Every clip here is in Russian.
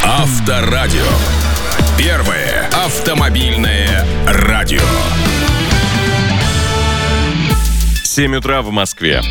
Авторадио. Первое автомобильное радио. 7 утра в Москве.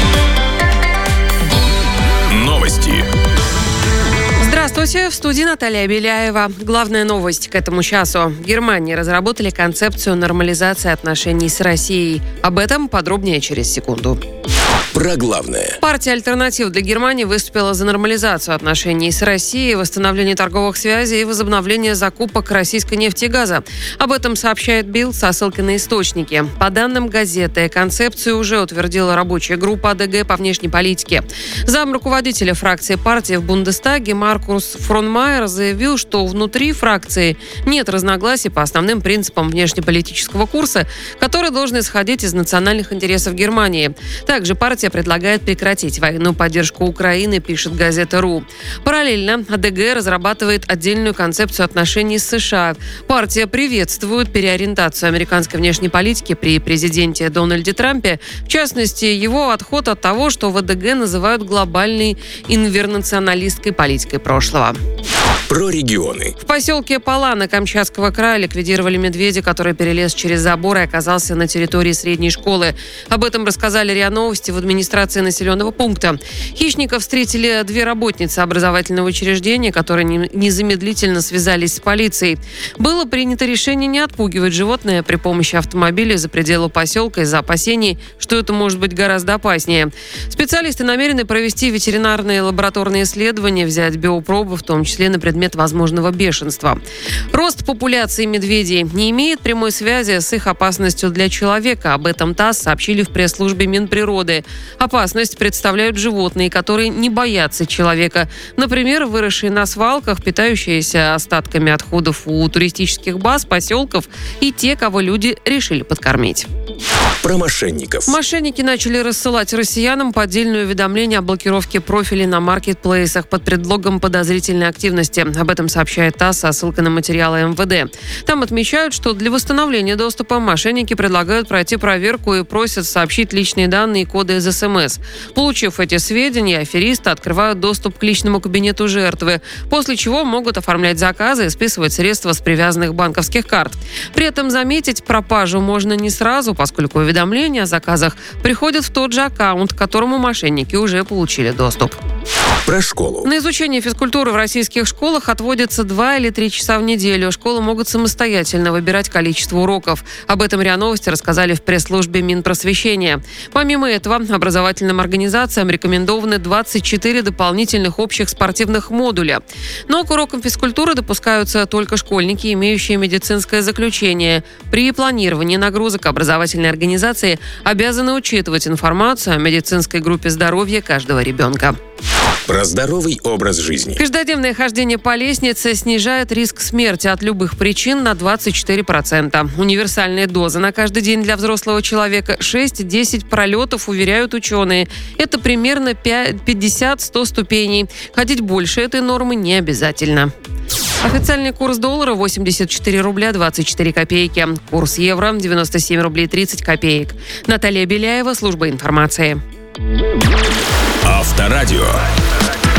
Новости. Здравствуйте, в студии Наталья Беляева. Главная новость к этому часу. В Германии разработали концепцию нормализации отношений с Россией. Об этом подробнее через секунду. Про главное. Партия «Альтернатив для Германии» выступила за нормализацию отношений с Россией, восстановление торговых связей и возобновление закупок российской нефти и газа. Об этом сообщает Bild со ссылкой на источники. По данным газеты, концепцию уже утвердила рабочая группа АДГ по внешней политике. Замруководителя фракции партии в Бундестаге Маркус Фронмайер заявил, что внутри фракции нет разногласий по основным принципам внешнеполитического курса, который должен исходить из национальных интересов Германии. Также партия предлагает прекратить военную поддержку Украины, пишет газета РУ. Параллельно АДГ разрабатывает отдельную концепцию отношений с США. Партия приветствует переориентацию американской внешней политики при президенте Дональде Трампе, в частности, его отход от того, что в АДГ называют глобальной интернационалистской политикой прошлого. Про регионы. В поселке Палана Камчатского края ликвидировали медведя, который перелез через забор и оказался на территории средней школы. Об этом рассказали РИА Новости в администрации населенного пункта. Хищников встретили две работницы образовательного учреждения, которые незамедлительно связались с полицией. Было принято решение не отпугивать животное при помощи автомобиля за пределы поселка из-за опасений, что это может быть гораздо опаснее. Специалисты намерены провести ветеринарные лабораторные исследования, взять биопробы, в том числе на предмет возможного бешенства. Рост популяции медведей не имеет прямой связи с их опасностью для человека. Об этом ТАСС сообщили в пресс-службе Минприроды. Опасность представляют животные, которые не боятся человека. Например, выросшие на свалках, питающиеся остатками отходов у туристических баз, поселков и те, кого люди решили подкормить. Про мошенников. Мошенники начали рассылать россиянам поддельные уведомления о блокировке профилей на маркетплейсах под предлогом подозрительной активности. Об этом сообщает ТАСС со ссылкой на материалы МВД. Там отмечают, что для восстановления доступа мошенники предлагают пройти проверку и просят сообщить личные данные и коды из СМС. Получив эти сведения, аферисты открывают доступ к личному кабинету жертвы, после чего могут оформлять заказы и списывать средства с привязанных банковских карт. При этом заметить пропажу можно не сразу, поскольку уведомления о заказах приходят в тот же аккаунт, к которому мошенники уже получили доступ. Про школу. На изучение физкультуры в российских школах отводится 2 или 3 часа в неделю. Школы могут самостоятельно выбирать количество уроков. Об этом РИА Новости рассказали в пресс-службе Минпросвещения. Помимо этого, образовательным организациям рекомендованы 24 дополнительных общих спортивных модуля. Но к урокам физкультуры допускаются только школьники, имеющие медицинское заключение. При планировании нагрузок образовательные организации обязаны учитывать информацию о медицинской группе здоровья каждого ребенка. Про здоровый образ жизни. Каждодневное хождение по лестнице снижает риск смерти от любых причин на 24%. Универсальная доза на каждый день для взрослого человека 6-10 пролетов, уверяют ученые. Это примерно 50-100 ступеней. Ходить больше этой нормы не обязательно. Официальный курс доллара 84 рубля 24 копейки. Курс евро 97 рублей 30 копеек. Наталья Беляева, служба информации. Авторадио.